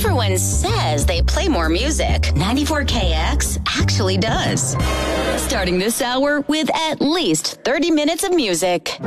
Everyone says they play more music. 94KX actually does. Starting this hour with at least 30 minutes of music.